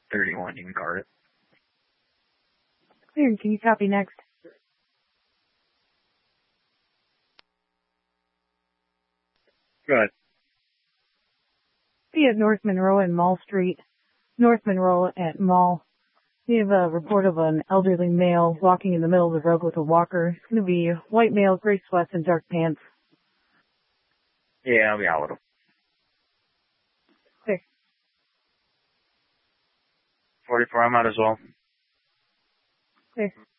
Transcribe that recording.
31, you can guard it. Clear, can you copy next? Go ahead. Be at North Monroe and Mall Street. North Monroe at Mall. We have a report of an elderly male walking in the middle of the road with a walker. It's going to be a white male, gray sweats, and dark pants. Yeah, I'll be out with him. Clear. 44, I'm out as well. Clear.